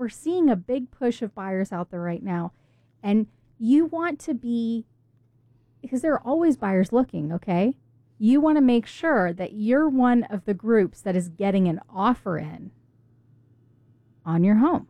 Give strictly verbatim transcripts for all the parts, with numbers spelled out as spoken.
we're seeing a big push of buyers out there right now. And you want to be, because there are always buyers looking, okay? You want to make sure that you're one of the groups that is getting an offer in on your home.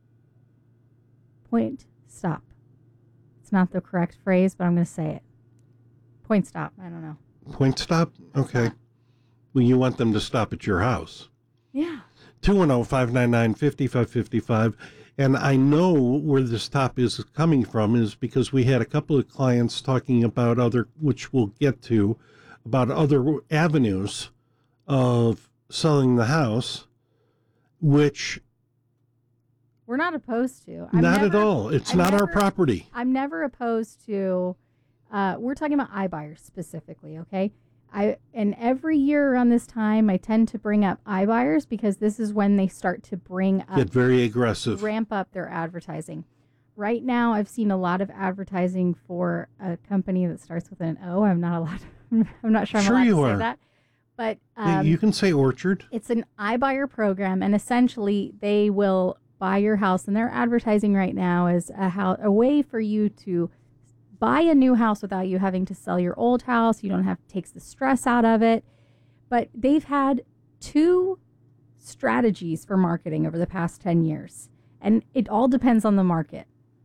Point stop. It's not the correct phrase, but I'm going to say it. Point stop. I don't know. Point stop? Okay. Stop. Well, you want them to stop at your house. Yeah. two one zero, five nine nine, five five five five. And I know where this stop is coming from is because we had a couple of clients talking about other, which we'll get to, about other avenues of selling the house, which we're not opposed to. I'm not never, at all. It's I'm not never, our property. I'm never opposed to, uh, we're talking about iBuyers specifically, okay? I and every year around this time, I tend to bring up iBuyers because this is when they start to bring up, get very aggressive, ramp up their advertising. Right now, I've seen a lot of advertising for a company that starts with an O. I'm not allowed. I'm not sure I'm sure allowed you to are. say that, but um, yeah, you can say Orchard. It's an iBuyer program, and essentially they will buy your house, and they're advertising right now as a how a way for you to buy a new house without you having to sell your old house. You don't have to take the stress out of it. But they've had two strategies for marketing over the past ten years, and it all depends on the market.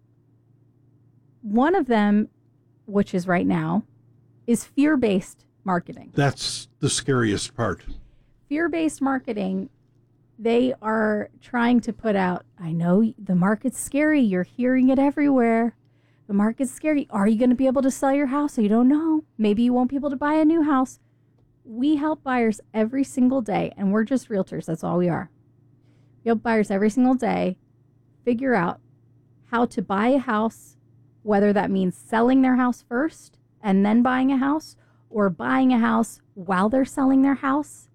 One of them, which is right now, is fear-based marketing. That's the scariest part. Fear-based marketing, they are trying to put out, I know the market's scary. You're hearing it everywhere. The market's scary. Are you going to be able to sell your house? You don't know. Maybe you won't be able to buy a new house. We help buyers every single day, and we're just realtors. That's all we are. We help buyers every single day figure out how to buy a house, whether that means selling their house first and then buying a house, or buying a house while they're selling their house,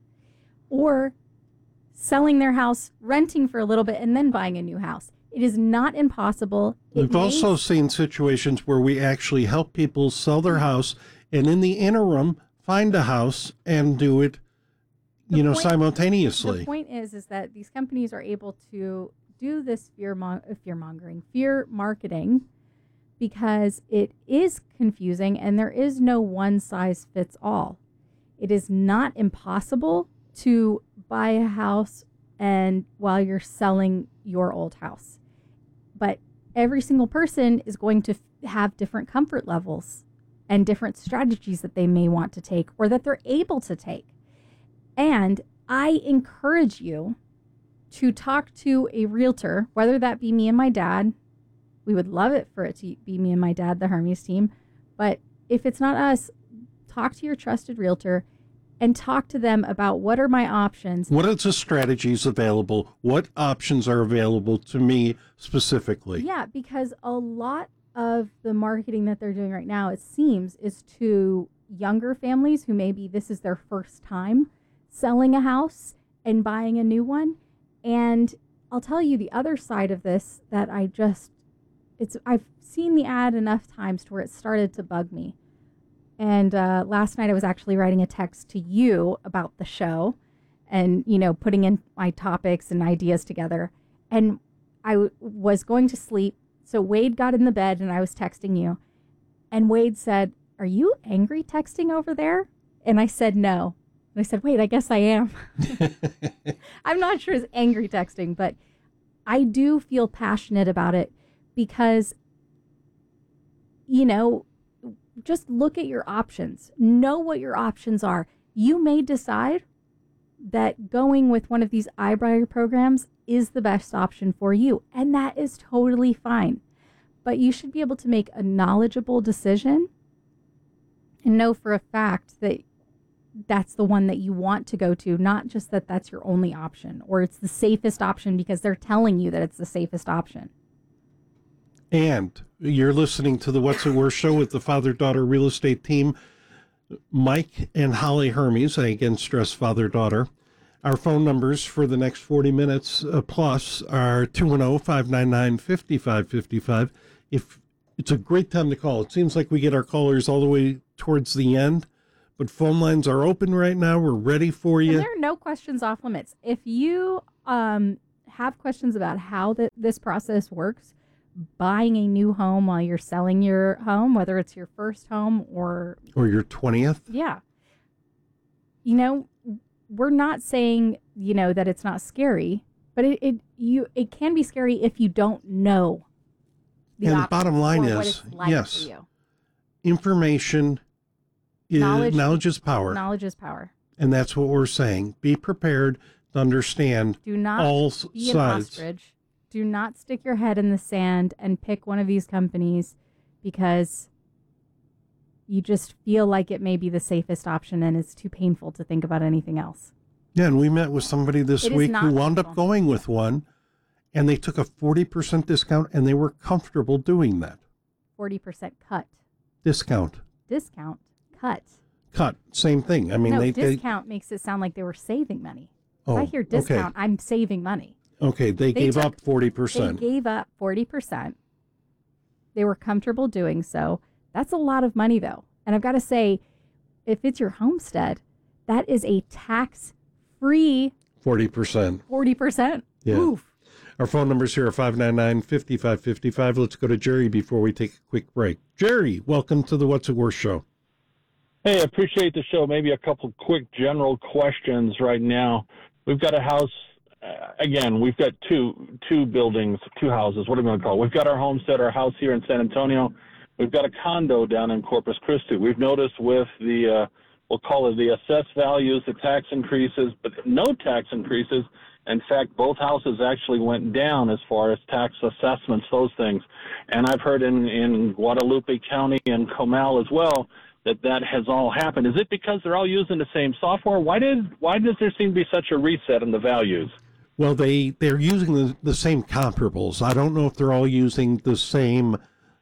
or selling their house, renting for a little bit, and then buying a new house. It is not impossible. It We've may... also seen situations where we actually help people sell their house and in the interim find a house and do it, the you know, point, simultaneously. The point is, is that these companies are able to do this fear, mon- fear mongering, fear marketing, because it is confusing and there is no one size fits all. It is not impossible to buy a house and while you're selling your old house. But every single person is going to f- have different comfort levels and different strategies that they may want to take or that they're able to take. And I encourage you to talk to a realtor, whether that be me and my dad. We would love it for it to be me and my dad, the Hermes team. But if it's not us, talk to your trusted realtor and talk to them about what are my options. What are the strategies available? What options are available to me specifically? Yeah, because a lot of the marketing that they're doing right now, it seems, is to younger families who maybe this is their first time selling a house and buying a new one. And I'll tell you the other side of this that I just, it's I've seen the ad enough times to where it started to bug me. And uh, last night I was actually writing a text to you about the show and, you know, putting in my topics and ideas together. And I w- was going to sleep. So Wade got in the bed and I was texting you. And Wade said, "Are you angry texting over there?" And I said, "No." And I said, "Wait, I guess I am." I'm not sure it's angry texting, but I do feel passionate about it because, you know, just look at your options. Know what your options are. You may decide that going with one of these iBuyer programs is the best option for you, and that is totally fine. But you should be able to make a knowledgeable decision and know for a fact that that's the one that you want to go to, not just that that's your only option or it's the safest option because they're telling you that it's the safest option. And you're listening to the What's It Worth show with the father-daughter real estate team, Mike and Holly Hermes. I again stress father-daughter. Our phone numbers for the next forty minutes uh, plus are two one zero, five nine nine, five five five five. If it's a great time to call. It seems like we get our callers all the way towards the end, but phone lines are open right now. We're ready for you. And there are no questions off limits. If you um, have questions about how the, this process works, buying a new home while you're selling your home, whether it's your first home or or your twentieth. Yeah. You know, we're not saying, you know, that it's not scary, but it, it you it can be scary if you don't know. The and the bottom line is, is, like yes, information, is, knowledge, knowledge is power. Knowledge is power. And that's what we're saying. Be prepared to understand Do not all be sides. An ostrich. Do not stick your head in the sand and pick one of these companies because you just feel like it may be the safest option and it's too painful to think about anything else. Yeah, and we met with somebody this it week who wound painful. up going with one, and they took a forty percent discount, and they were comfortable doing that. forty percent cut. Discount. Discount. Cut. Cut. Same thing. I mean, no, they discount they, makes it sound like they were saving money. Oh, if I hear discount, okay. I'm saving money. Okay, they, they gave took, up forty percent. They gave up forty percent. They were comfortable doing so. That's a lot of money, though. And I've got to say, if it's your homestead, that is a tax-free forty percent. forty percent. Yeah. Oof. Our phone numbers here are five nine nine, five five five five. Let's go to Jerry before we take a quick break. Jerry, welcome to the What's It Worth show. Hey, I appreciate the show. Maybe a couple quick general questions right now. We've got a house, uh, again, we've got two two buildings, two houses. What are we going to call it? We've got our homestead, our house here in San Antonio. We've got a condo down in Corpus Christi. We've noticed with the, uh, we'll call it the assessed values, the tax increases, but no tax increases. In fact, both houses actually went down as far as tax assessments, those things. And I've heard in, in Guadalupe County and Comal as well that that has all happened. Is it because they're all using the same software? Why did why does there seem to be such a reset in the values? Well, they, they're using the, the same comparables. I don't know if they're all using the same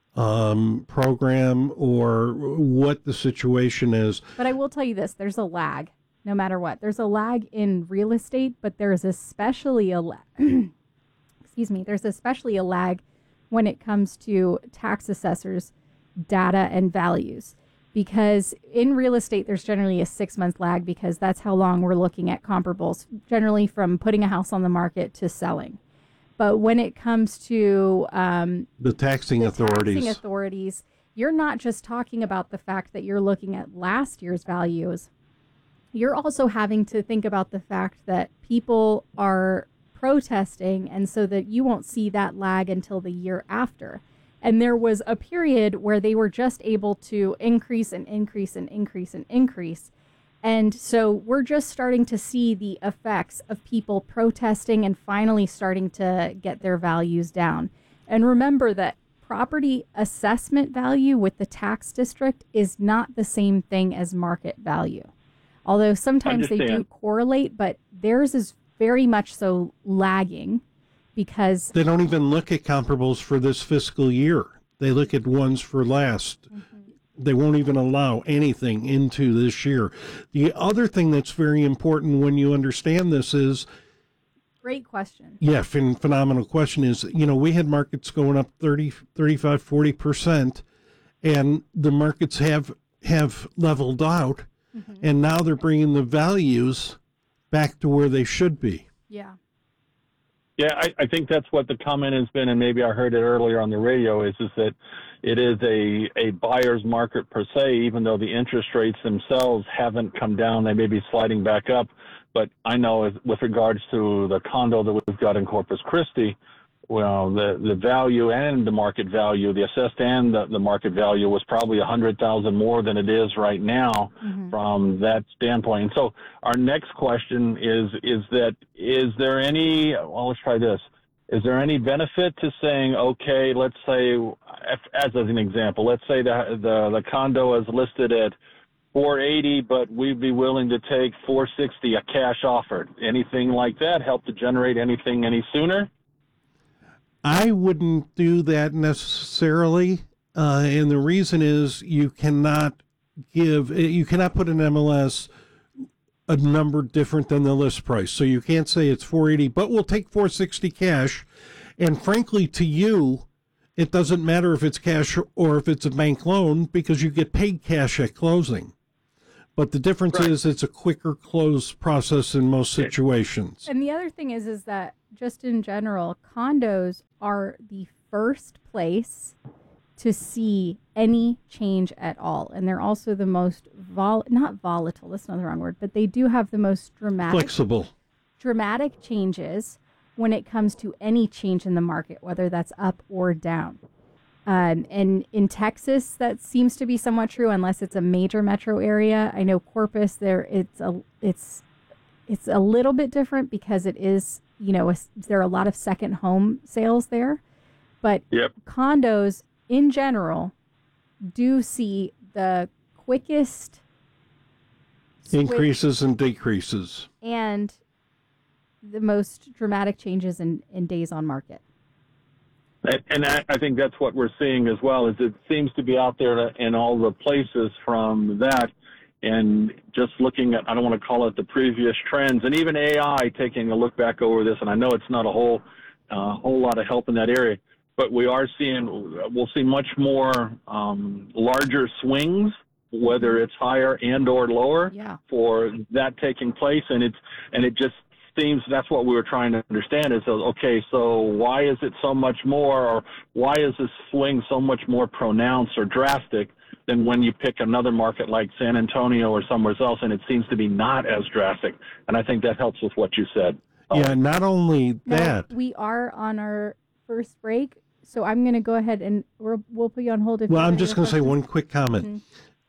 um, program or what the situation is. But I will tell you this, there's a lag. No matter what, there's a lag in real estate, but there's especially a lag. excuse me, there's especially a lag when it comes to tax assessors' data and values. Because in real estate, there's generally a six-month lag because that's how long we're looking at comparables, generally from putting a house on the market to selling. But when it comes to um, the taxing the authorities, taxing authorities, you're not just talking about the fact that you're looking at last year's values. You're also having to think about the fact that people are protesting, and so that you won't see that lag until the year after. And there was a period where they were just able to increase and increase and increase and increase. And so we're just starting to see the effects of people protesting and finally starting to get their values down. And remember that property assessment value with the tax district is not the same thing as market value. Although sometimes they do correlate, but theirs is very much so lagging because they don't even look at comparables for this fiscal year. They look at ones for last. Mm-hmm. They won't even allow anything into this year. The other thing that's very important when you understand this is... Great question. Yeah, ph- phenomenal question is, you know, we had markets going up thirty, thirty-five, forty percent, and the markets have have leveled out. Mm-hmm. And now they're bringing the values back to where they should be. Yeah. Yeah, I, I think that's what the comment has been, and maybe I heard it earlier on the radio, is, is that it is a, a buyer's market per se, even though the interest rates themselves haven't come down. They may be sliding back up. But I know with regards to the condo that we've got in Corpus Christi, well, the, the value and the market value, the assessed and the, the market value was probably one hundred thousand dollars more than it is right now mm-hmm. from that standpoint. And so our next question is, is that, is there any, well, let's try this. Is there any benefit to saying, okay, let's say, if, as an example, let's say the, the, the condo is listed at four eighty, but we'd be willing to take four sixty, a cash offer. Anything like that help to generate anything any sooner? I wouldn't do that necessarily, uh, and the reason is you cannot give, you cannot put an M L S a number different than the list price. So you can't say it's four eighty, but we'll take four sixty cash. And frankly, to you, it doesn't matter if it's cash or if it's a bank loan because you get paid cash at closing. But the difference Right. is it's a quicker close process in most situations. And the other thing is, is that just in general, condos are the first place to see any change at all. And they're also the most vol, not volatile, that's not the wrong word, but they do have the most dramatic, Flexible. dramatic changes when it comes to any change in the market, whether that's up or down. Um, and in Texas, that seems to be somewhat true, unless it's a major metro area. I know Corpus, there it's a it's it's a little bit different because it is, you know, a, there are a lot of second home sales there, but Yep. condos in general do see the quickest switch Increases and decreases. and the most dramatic changes in, in days on market. And, and I, I think that's what we're seeing as well, is it seems to be out there in all the places from that. And just looking at, I don't want to call it the previous trends, and even A I taking a look back over this, and I know it's not a whole, uh, whole lot of help in that area, but we are seeing, we'll see much more um, larger swings, whether it's higher and or lower, Yeah. for that taking place. And it's, and it just seems that's what we were trying to understand is, okay, so why is it so much more, or why is this swing so much more pronounced or drastic than when you pick another market like San Antonio or somewhere else, and it seems to be not as drastic. And I think that helps with what you said. Yeah, not only Now, that. we are on our first break, so I'm going to go ahead and we'll, we'll put you on hold. If Well, you I'm have just any going to say questions. one quick comment. Mhm.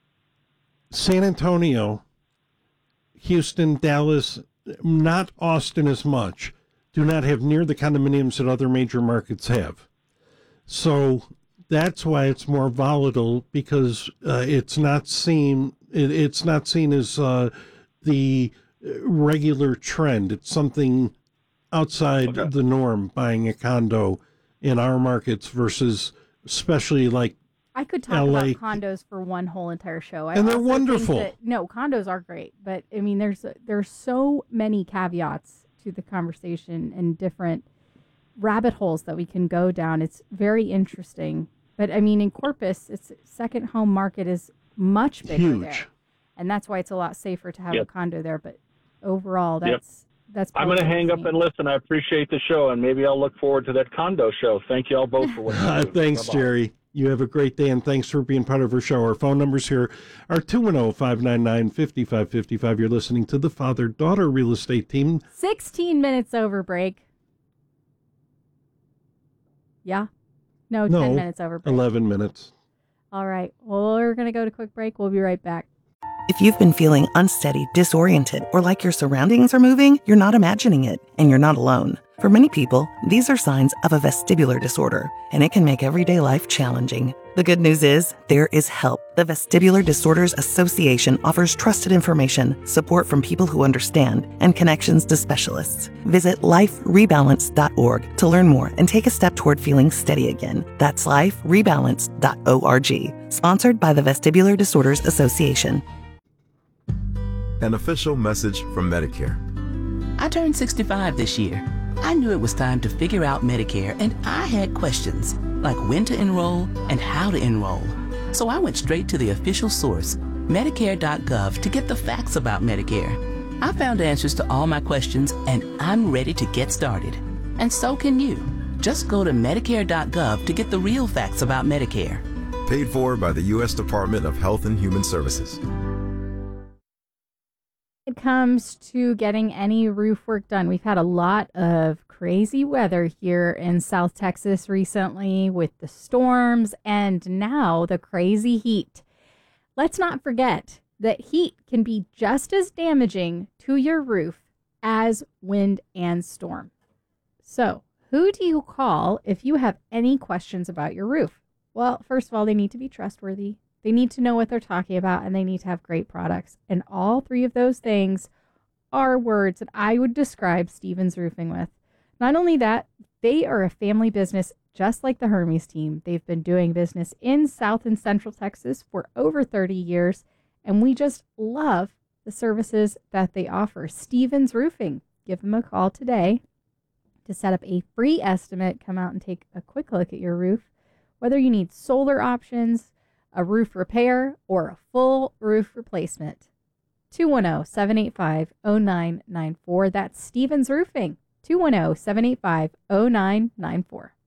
San Antonio, Houston, Dallas, not Austin as much, do not have near the condominiums that other major markets have. So that's why it's more volatile, because uh, it's not seen it, it's not seen as uh, the regular trend. It's something outside Okay. the norm, buying a condo in our markets versus especially like I could talk L A. about condos for one whole entire show. I And they're also think wonderful. that- no, condos are great, but I mean, there's there's so many caveats to the conversation and different rabbit holes that we can go down. It's very interesting. But I mean, in Corpus, its second home market is much bigger Huge. there, and that's why it's a lot safer to have Yep. a condo there. But overall, Yep. that's that's. I'm going to probably hang the up same. and listen. I appreciate the show, and maybe I'll look forward to that condo show. Thank you all both for what you Uh, do. thanks, Bye-bye. Jerry. You have a great day, and thanks for being part of our show. Our phone numbers here are two one zero, five nine nine, five five five five. You're listening to the Father-Daughter Real Estate Team. sixteen minutes over break. Yeah? No, No, ten minutes over break. eleven minutes. All right. Well, we're going to go to quick break. We'll be right back. If you've been feeling unsteady, disoriented, or like your surroundings are moving, you're not imagining it, and you're not alone. For many people, these are signs of a vestibular disorder, and it can make everyday life challenging. The good news is, there is help. The Vestibular Disorders Association offers trusted information, support from people who understand, and connections to specialists. Visit life rebalance dot org to learn more and take a step toward feeling steady again. That's life rebalance dot org. Sponsored by the Vestibular Disorders Association. An official message from Medicare. I turned sixty-five this year. I knew it was time to figure out Medicare, and I had questions, like when to enroll and how to enroll. So I went straight to the official source, Medicare dot gov, to get the facts about Medicare. I found answers to all my questions, and I'm ready to get started. And so can you. Just go to Medicare dot gov to get the real facts about Medicare. Paid for by the U S Department of Health and Human Services. It comes to getting any roof work done. We've had a lot of crazy weather here in South Texas recently with the storms and now the crazy heat. Let's not forget that heat can be just as damaging to your roof as wind and storm. So, who do you call if you have any questions about your roof? Well, first of all, they need to be trustworthy. They need to know what they're talking about, and they need to have great products. And all three of those things are words that I would describe Stevens Roofing with. Not only that, they are a family business just like the Hermes team. They've been doing business in South and Central Texas for over thirty years, and we just love the services that they offer. Stevens Roofing. Give them a call today to set up a free estimate. Come out and take a quick look at your roof. Whether you need solar options, a roof repair, or a full roof replacement, two one zero, seven eight five, zero nine nine four. That's Stevens Roofing, two one zero, seven eight five, zero nine nine four.